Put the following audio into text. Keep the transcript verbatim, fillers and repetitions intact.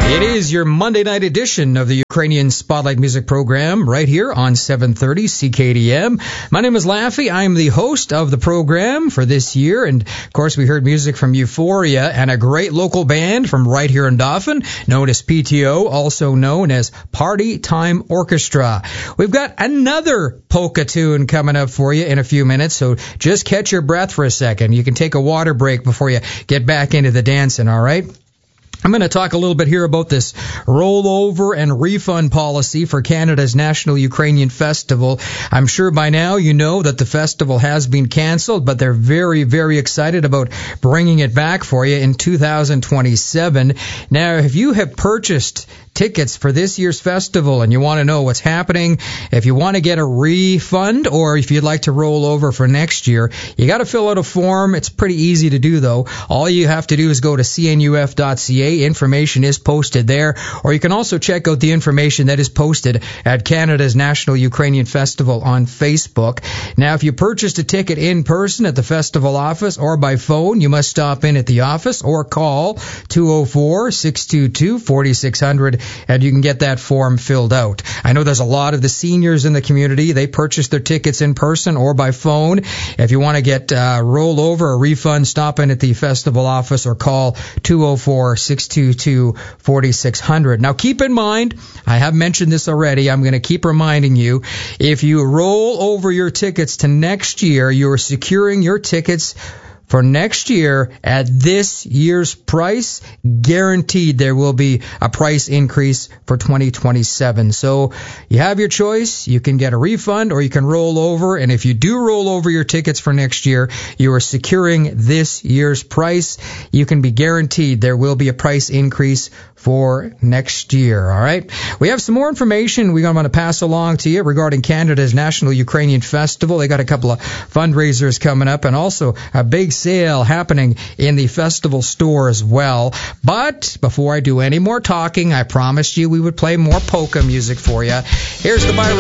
It is your Monday night edition of the Ukrainian Spotlight Music Program right here on seven thirty C K D M. My name is Laffy. I'm the host of the program for this year. And, of course, we heard music from Euphoria and a great local band from right here in Dauphin, known as P T O, also known as Party Time Orchestra. We've got another polka tune coming up for you in a few minutes, so just catch your breath for a second. You can take a water break before you get back into the dancing, all right? I'm going to talk a little bit here about this rollover and refund policy for Canada's National Ukrainian Festival. I'm sure by now you know that the festival has been canceled, but they're very, very excited about bringing it back for you in two thousand twenty-seven. Now, if you have purchased tickets for this year's festival and you want to know what's happening, if you want to get a refund or if you'd like to roll over for next year, you got to fill out a form. It's pretty easy to do, though. All you have to do is go to C N U F dot C A. Information is posted there, or you can also check out the information that is posted at Canada's National Ukrainian Festival on Facebook. Now, if you purchased a ticket in person at the festival office or by phone, you must stop in at the office or call two oh four, six two two, four six zero zero and you can get that form filled out. I know there's a lot of the seniors in the community. They purchase their tickets in person or by phone. If you want to get uh, rollover or refund, stop in at the festival office or call two oh four, six two two, four six zero zero. Now, keep in mind, I have mentioned this already. I'm going to keep reminding you, if you roll over your tickets to next year, you are securing your tickets for next year at this year's price. Guaranteed there will be a price increase for twenty twenty-seven. So you have your choice. You can get a refund or you can roll over. And if you do roll over your tickets for next year, you are securing this year's price. You can be guaranteed there will be a price increase for next year. All right. We have some more information we're going to pass along to you regarding Canada's National Ukrainian Festival. They got a couple of fundraisers coming up and also a big sale happening in the festival store as well. But before I do any more talking, I promised you we would play more polka music for you. Here's the Byron